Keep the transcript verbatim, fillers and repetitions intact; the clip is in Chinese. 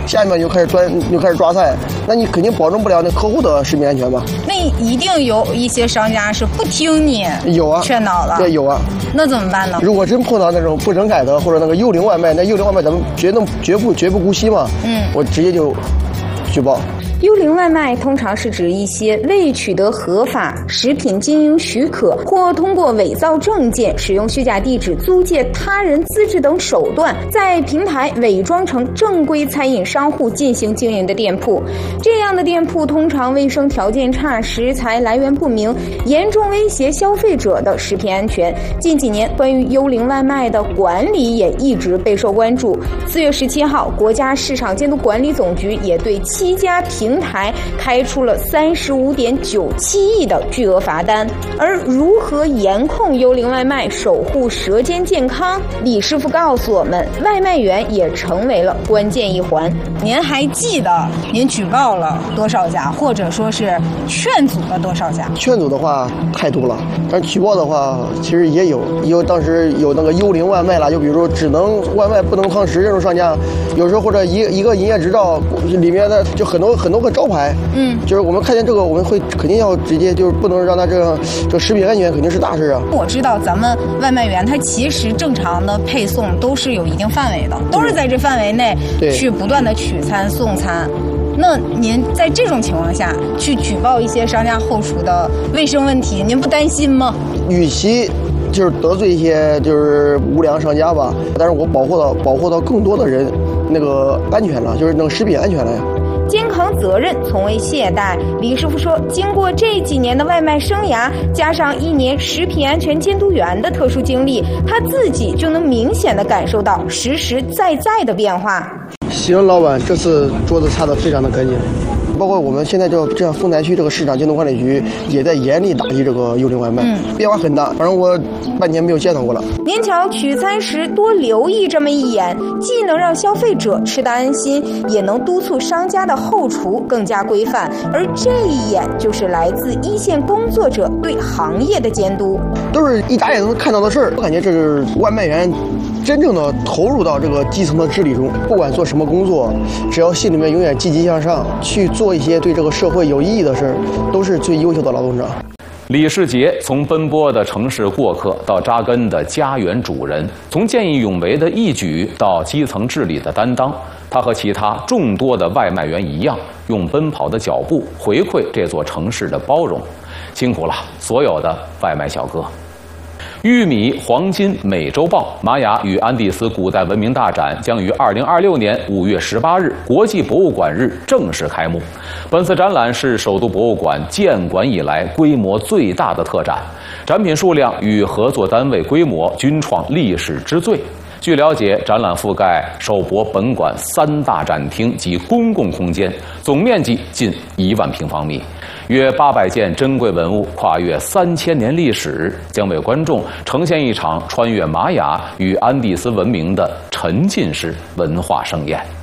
下面就开始专就开始抓菜，那你肯定保证不了那客户的食品安全吧？ 那一定有一些商家是不听你有啊劝导的， 对，有啊。 那怎么办呢？ 如果真碰到那种不整改的或者那个幽灵外卖，那幽灵外卖咱们绝能绝不绝不姑息嘛？嗯，我直接就举报。 幽灵外卖通常是指一些未取得合法食品经营许可或通过伪造证件、使用虚假地址、租借他人资质等手段，在平台伪装成正规餐饮商户进行经营的店铺。这样的店铺通常卫生条件差、食材来源不明，严重威胁消费者的食品安全。近几年，关于幽灵外卖的管理也一直备受关注。四月十七号，国家市场监督管理总局也对七家平平台开出了三十五点九七亿的巨额罚单。而如何严控幽灵外卖，守护舌尖健康，李师傅告诉我们，外卖员也成为了关键一环。 您还记得您举报了多少家，或者说是劝阻了多少家？ 劝阻的话太多了，但举报的话其实也有，有当时有那个幽灵外卖了，就比如说只能外卖不能堂食这种商家，有时候或者一一个营业执照里面的就很多很多个招牌，嗯，就是我们看见这个，我们会肯定要直接就是不能让他这个这个食品安全肯定是大事啊。 我知道咱们外卖员他其实正常的配送都是有一定范围的，都是在这范围内去不断的取餐送餐。那您在这种情况下去举报一些商家后厨的卫生问题，您不担心吗？ 与其就是得罪一些就是无良商家吧，但是我保护到保护到更多的人那个安全了，就是那个食品安全了呀。 肩扛责任，从未懈怠。李师傅说，经过这几年的外卖生涯，加上一年食品安全监督员的特殊经历，他自己就能明显的感受到实实在在的变化。 行，老板，这次桌子擦得非常的干净。包括我们现在这这样丰台区这个市场监督管理局也在严厉打击这个幽灵外卖，嗯，变化很大。反正我半年没有见到过了。 您瞧，取餐时多留意这么一眼，既能让消费者吃得安心，也能督促商家的后厨更加规范。而这一眼就是来自一线工作者对行业的监督， 都是一眨眼能看到的事儿。我感觉这是外卖员真正的投入到这个基层的治理中，不管做什么工作，只要心里面永远积极向上，去做一些对这个社会有意义的事儿，都是最优秀的劳动者。 李世杰从奔波的城市过客到扎根的家园主人，从见义勇为的义举到基层治理的担当，他和其他众多的外卖员一样，用奔跑的脚步回馈这座城市的包容。辛苦了，所有的外卖小哥。玉米、黄金、美洲豹、玛雅与安第斯古代文明大展将于二零二六年五月十八日国际博物馆日正式开幕。本次展览是首都博物馆建馆以来规模最大的特展，展品数量与合作单位规模均创历史之最。据了解，展览覆盖首博本馆三大展厅及公共空间，总面积近一万平方米，约八百件珍贵文物，跨越三千年历史，将为观众呈现一场穿越玛雅与安第斯文明的沉浸式文化盛宴。